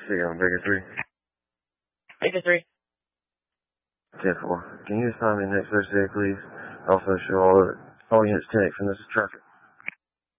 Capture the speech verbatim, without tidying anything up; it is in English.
See you on Baker three. Baker three. ten four. Can you assign me next Thursday, please? Also show all, all units ten from this traffic.